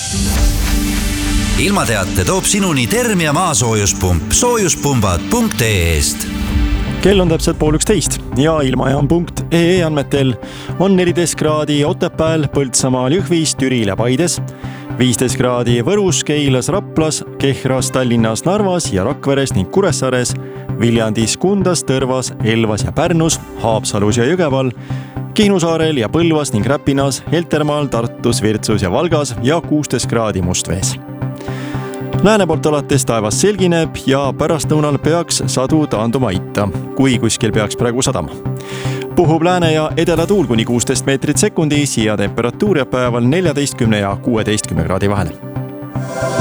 Ilmateate toob sinuni Termia maasoojuspump soojuspumbad.ee-st. Kell on täpselt 11 ja ilmajaam.ee andmetel on 14 kraadi Otepääl, Põltsamaal, Jõhvis, Türil ja Paides, 15 kraadi Võrus, Keilas, Raplas, Kehras, Tallinnas, Narvas ja Rakveres ning Kuressaares, Viljandis, Kundas, Tõrvas, Elvas ja Pärnus, Haapsalus ja Jõgeval, Kihnu saarel ja Põlvas ning Räpinas, Heltermaal, Tartus, Virtsus ja Valgas ja 16 kraadi Mustvees. Lääne poolt alates taevas selgineb ja pärastlõunal peaks sadu taanduma itta, kui kuskil peaks praegu sadama. Puhub lääne ja edela tuul kuni 16 meetrit sekundis ja temperatuur jääb päeval 14 ja 16 kraadi vahele.